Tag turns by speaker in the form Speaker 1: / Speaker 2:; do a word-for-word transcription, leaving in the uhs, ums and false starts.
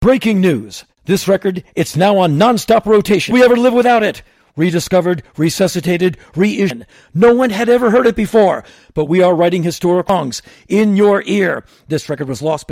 Speaker 1: Breaking news. This record, it's now on non-stop rotation. We ever live without it? Rediscovered, resuscitated, reissued. No one had ever heard it before, but we are writing historic songs in your ear. This record was lost, but